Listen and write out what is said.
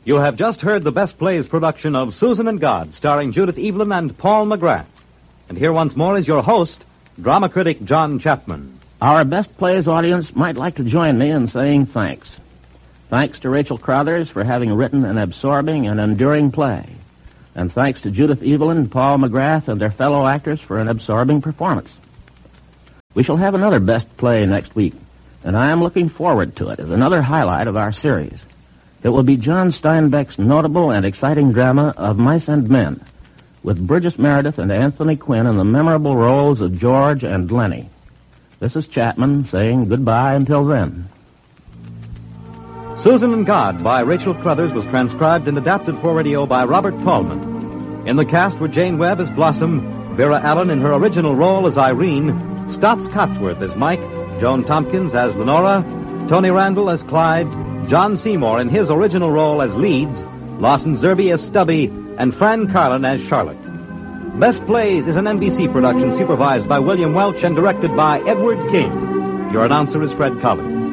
You have just heard the Best Plays production of Susan and God, starring Judith Evelyn and Paul McGrath. And here once more is your host, drama critic John Chapman. Our Best Plays audience might like to join me in saying thanks. Thanks to Rachel Crothers for having written an absorbing and enduring play. And thanks to Judith Evelyn, Paul McGrath, and their fellow actors for an absorbing performance. We shall have another Best Play next week, and I am looking forward to it as another highlight of our series. It will be John Steinbeck's notable and exciting drama of Mice and Men, with Burgess Meredith and Anthony Quinn in the memorable roles of George and Lenny. This is Chapman saying goodbye until then. Susan and God by Rachel Crothers was transcribed and adapted for radio by Robert Tallman. In the cast were Jane Webb as Blossom, Vera Allen in her original role as Irene, Stotts Cotsworth as Mike, Joan Tompkins as Lenora, Tony Randall as Clyde, John Seymour in his original role as Leeds, Lawson Zerbe as Stubby, and Fran Carlin as Charlotte. Best Plays is an NBC production supervised by William Welch and directed by Edward King. Your announcer is Fred Collins.